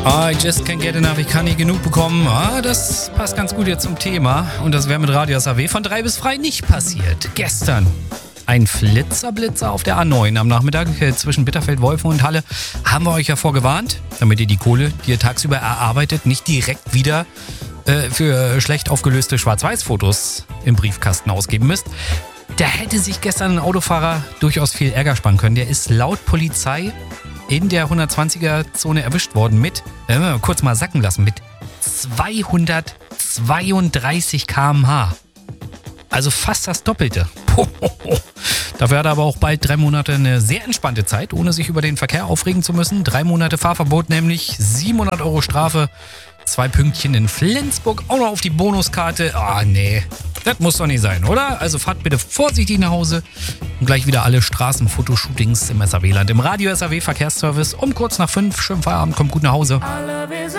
I just can't get enough, ich kann nie genug bekommen. Das passt ganz gut jetzt zum Thema. Und das wäre mit Radio SAW von 3 bis frei nicht passiert. Gestern ein Flitzer-Blitzer auf der A9 am Nachmittag zwischen Bitterfeld, Wolfen und Halle. Haben wir euch ja vorgewarnt, damit ihr die Kohle, die ihr tagsüber erarbeitet, nicht direkt wieder für schlecht aufgelöste Schwarz-Weiß-Fotos im Briefkasten ausgeben müsst. Da hätte sich gestern ein Autofahrer durchaus viel Ärger sparen können. Der ist laut Polizei in der 120er-Zone erwischt worden mit, kurz mal sacken lassen, mit 232 km/h. Also fast das Doppelte. Dafür hat er aber auch bald 3 Monate eine sehr entspannte Zeit, ohne sich über den Verkehr aufregen zu müssen. 3 Monate Fahrverbot, nämlich 700 € Strafe, 2 Pünktchen in Flensburg, auch noch auf die Bonuskarte. Nee, das muss doch nicht sein, oder? Also fahrt bitte vorsichtig nach Hause und gleich wieder alle Straßenfotoshootings im SAW-Land. Im Radio SAW Verkehrsservice um kurz nach 5. Schönen Feierabend, kommt gut nach Hause.